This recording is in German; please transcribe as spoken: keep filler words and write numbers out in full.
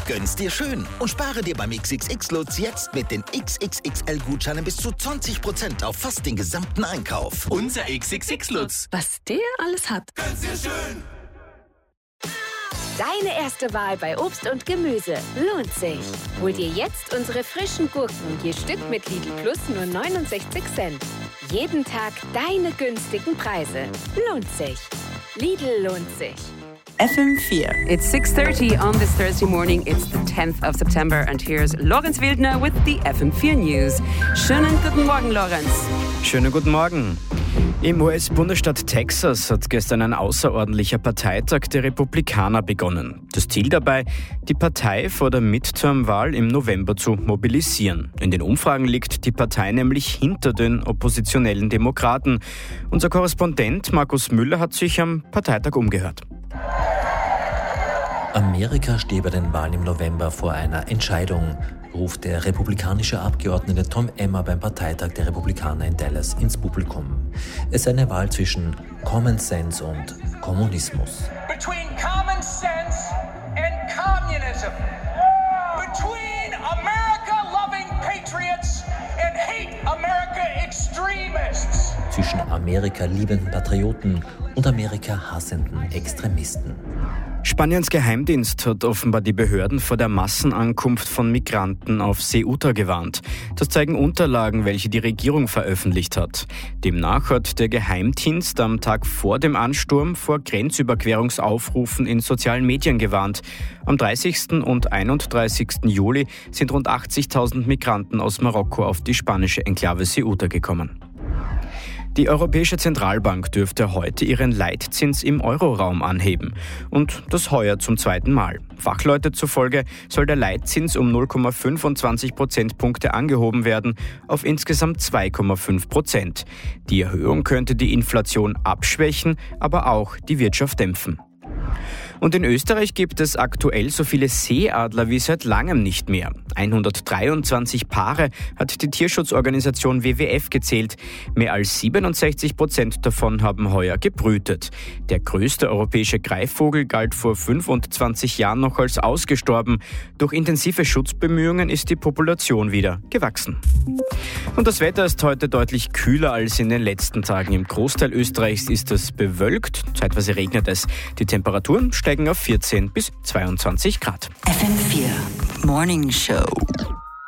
Gönn's dir schön und spare dir beim X X X-Lutz jetzt mit den X X X L-Gutscheinen bis zu zwanzig Prozent auf fast den gesamten Einkauf. Unser X X X-Lutz. Was der alles hat. Gönn's dir schön. Deine erste Wahl bei Obst und Gemüse lohnt sich. Hol dir jetzt unsere frischen Gurken, je Stück mit Lidl Plus nur neunundsechzig Cent. Jeden Tag deine günstigen Preise. Lohnt sich. Lidl lohnt sich. F M vier. It's six thirty on this Thursday morning. It's the tenth of September and here's Lorenz Wildner with the F M vier News. Schönen guten Morgen, Lorenz. Schönen guten Morgen. Im U S-Bundesstaat Texas hat gestern ein außerordentlicher Parteitag der Republikaner begonnen. Das Ziel dabei, die Partei vor der Midterm-Wahl im November zu mobilisieren. In den Umfragen liegt die Partei nämlich hinter den oppositionellen Demokraten. Unser Korrespondent Markus Müller hat sich am Parteitag umgehört. Amerika stehe bei den Wahlen im November vor einer Entscheidung, ruft der republikanische Abgeordnete Tom Emmer beim Parteitag der Republikaner in Dallas ins Publikum. Es sei eine Wahl zwischen Common Sense und Kommunismus. Between common sense and communism. Between America-loving patriots and hate America extremists. Zwischen Amerika-liebenden Patrioten und Amerika-hassenden Extremisten. Spaniens Geheimdienst hat offenbar die Behörden vor der Massenankunft von Migranten auf Ceuta gewarnt. Das zeigen Unterlagen, welche die Regierung veröffentlicht hat. Demnach hat der Geheimdienst am Tag vor dem Ansturm vor Grenzüberquerungsaufrufen in sozialen Medien gewarnt. Am dreißigsten und einunddreißigsten Juli sind rund achtzigtausend Migranten aus Marokko auf die spanische Enklave Ceuta gekommen. Die Europäische Zentralbank dürfte heute ihren Leitzins im Euroraum anheben. Und das heuer zum zweiten Mal. Fachleute zufolge soll der Leitzins um null Komma fünfundzwanzig Prozentpunkte angehoben werden auf insgesamt zwei Komma fünf Prozent. Die Erhöhung könnte die Inflation abschwächen, aber auch die Wirtschaft dämpfen. Und in Österreich gibt es aktuell so viele Seeadler wie seit langem nicht mehr. hundertdreiundzwanzig Paare hat die Tierschutzorganisation W W F gezählt. Mehr als siebenundsechzig Prozent davon haben heuer gebrütet. Der größte europäische Greifvogel galt vor fünfundzwanzig Jahren noch als ausgestorben. Durch intensive Schutzbemühungen ist die Population wieder gewachsen. Und das Wetter ist heute deutlich kühler als in den letzten Tagen. Im Großteil Österreichs ist es bewölkt, zeitweise regnet es. Die Temperaturen steigen auf vierzehn bis zweiundzwanzig Grad. F M vier Morning Show.